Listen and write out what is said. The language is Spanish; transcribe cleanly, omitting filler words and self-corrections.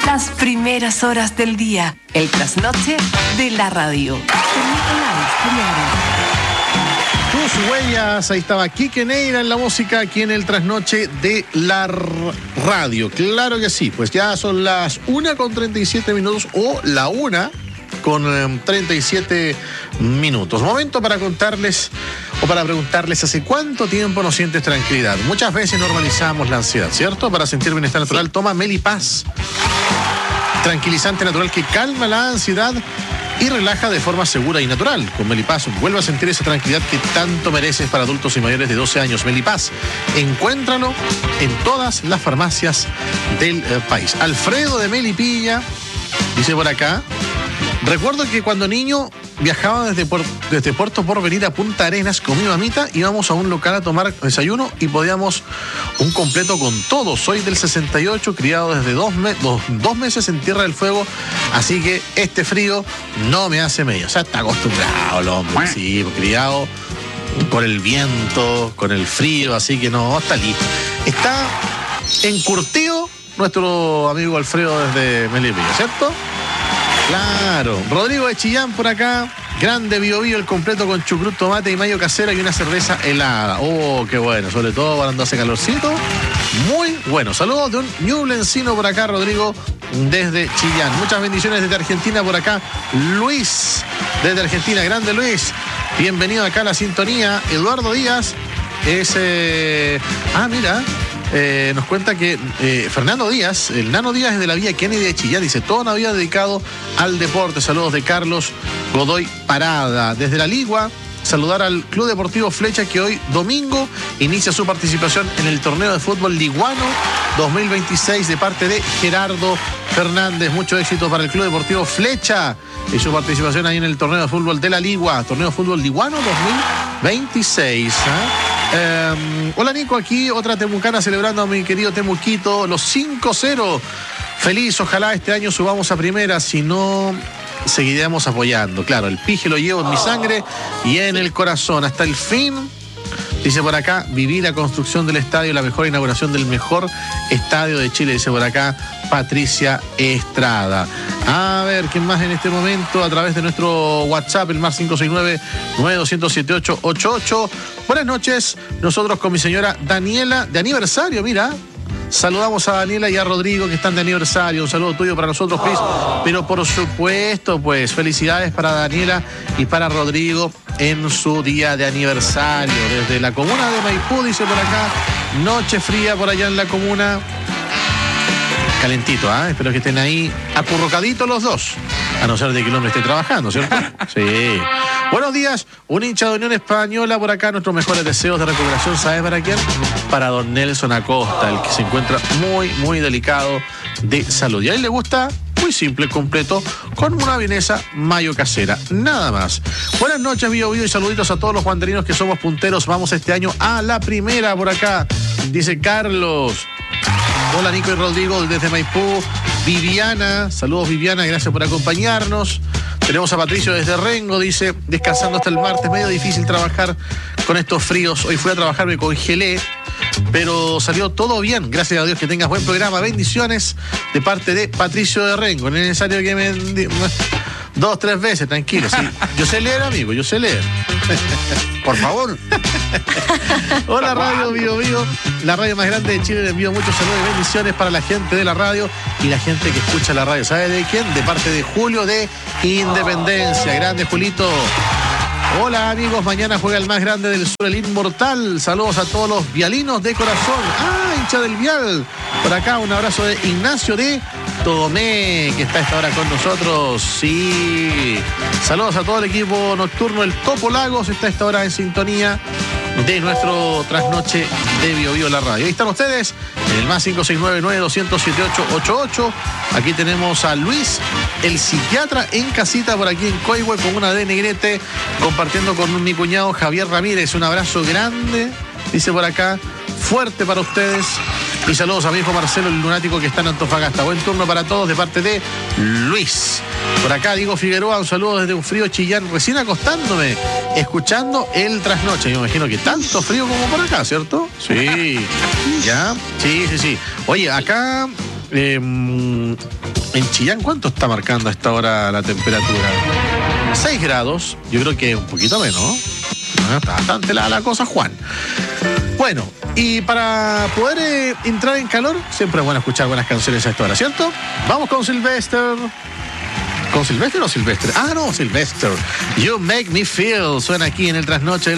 Las primeras horas del día. El trasnoche de la radio. Tus huellas, ahí estaba Quique Neira en la música, aquí en el trasnoche de la radio. Claro que sí, pues ya son las 1:37 o la 1:37. Momento para contarles o para preguntarles hace cuánto tiempo no sientes tranquilidad. Muchas veces normalizamos la ansiedad, ¿cierto? Para sentir bienestar natural, toma Melipaz, tranquilizante natural que calma la ansiedad y relaja de forma segura y natural. Con Melipaz vuelve a sentir esa tranquilidad que tanto mereces para adultos y mayores de 12 años. Melipaz, encuéntralo en todas las farmacias del país. Alfredo de Melipilla dice por acá: recuerdo que cuando niño viajaba desde Puerto Porvenir a Punta Arenas con mi mamita, íbamos a un local a tomar desayuno y podíamos un completo con todo. Soy del 68, criado desde dos meses en Tierra del Fuego, así que este frío no me hace medio. O sea, está acostumbrado el hombre, sí, criado con el viento, con el frío, así que no, está listo. Está encurtido nuestro amigo Alfredo desde Melipilla, ¿cierto? Claro. Rodrigo de Chillán por acá. Grande Bio Bio, el completo con chucrut, tomate y mayo casera y una cerveza helada. Oh, qué bueno. Sobre todo cuando hace calorcito. Muy bueno. Saludos de un ñublencino por acá, Rodrigo, desde Chillán. Muchas bendiciones desde Argentina por acá. Luis, desde Argentina. Grande Luis. Bienvenido acá a la sintonía. Eduardo Díaz es... mira... nos cuenta que Fernando Díaz, el Nano Díaz es de la vía Kennedy de Chillán, dice, toda una vida dedicado al deporte. Saludos de Carlos Godoy Parada. Desde La Ligua, saludar al Club Deportivo Flecha, que hoy domingo inicia su participación en el torneo de fútbol liguano 2026 de parte de Gerardo Fernández. Mucho éxito para el Club Deportivo Flecha y su participación ahí en el torneo de fútbol de La Ligua, torneo de fútbol liguano 2026. Hola Nico, aquí otra temucana celebrando a mi querido Temuquito, los 5-0. Feliz, ojalá este año subamos a primera, si no seguiremos apoyando. Claro, el pije lo llevo en mi sangre y en el corazón hasta el fin. Dice por acá, viví la construcción del estadio, la mejor inauguración del mejor estadio de Chile, dice por acá Patricia Estrada. A ver, ¿quién más en este momento? A través de nuestro WhatsApp, el más 569-9207-888. Buenas noches, nosotros con mi señora Daniela, de aniversario, mira. Saludamos a Daniela y a Rodrigo, que están de aniversario. Un saludo tuyo para nosotros, Chris. Pero por supuesto, pues, felicidades para Daniela y para Rodrigo en su día de aniversario. Desde la comuna de Maipú, dice por acá, noche fría por allá en la comuna. Calentito, ¿eh? Espero que estén ahí acurrucaditos los dos. A no ser de que el hombre esté trabajando, ¿cierto? Sí. Buenos días, un hincha de Unión Española por acá. Nuestros mejores deseos de recuperación, ¿sabes para quién? Para don Nelson Acosta, el que se encuentra muy, muy delicado de salud. Y a él le gusta, muy simple, completo, con una vienesa mayo casera. Nada más. Buenas noches, Bio Bio, y saluditos a todos los guanderinos que somos punteros. Vamos este año a la primera por acá, dice Carlos. Hola Nico y Rodrigo desde Maipú. Viviana, saludos Viviana, gracias por acompañarnos. Tenemos a Patricio desde Rengo, dice, descansando hasta el martes, medio difícil trabajar con estos fríos. Hoy fui a trabajar, me congelé, pero salió todo bien. Gracias a Dios, que tengas buen programa. Bendiciones de parte de Patricio de Rengo. No es necesario que me... 2, 3 veces, tranquilo. Sí. Yo sé leer, amigo, yo sé leer. Por favor. Hola Radio Bio Bio, la radio más grande de Chile. Le envío muchos saludos y bendiciones para la gente de la radio y la gente que escucha la radio. ¿Sabe de quién? De parte de Julio de Independencia. Grande Julito. Hola amigos, mañana juega el más grande del sur, el Inmortal. Saludos a todos los vialinos de corazón. Hincha del Vial. Por acá un abrazo de Ignacio de Tomé, que está a esta hora con nosotros. Sí. Saludos a todo el equipo nocturno. El Topo Lagos está a esta hora en sintonía de nuestro trasnoche de Bio Bio la radio. Ahí están ustedes en el más 569-9207-888. Aquí tenemos a Luis, el psiquiatra en casita por aquí en Coihue con una de Negrete, compartiendo con mi cuñado Javier Ramírez. Un abrazo grande, dice por acá, fuerte para ustedes. Y saludos a mi hijo Marcelo, el lunático que está en Antofagasta. Buen turno para todos de parte de Luis. Por acá Diego Figueroa, un saludo desde un frío Chillán, recién acostándome, escuchando el trasnoche. Yo me imagino que tanto frío como por acá, ¿cierto? Sí. ¿Ya? Sí. Oye, acá En Chillán, ¿cuánto está marcando a esta hora la temperatura? 6 grados, yo creo que un poquito menos, ¿no? Está bastante la cosa, Juan. Bueno, y para poder entrar en calor, siempre es bueno escuchar buenas canciones a esta hora, ¿cierto? Vamos con Sylvester. ¿Con Sylvester o Silvestre? Ah, no, Sylvester. You Make Me Feel. Suena aquí en el Trasnoche de la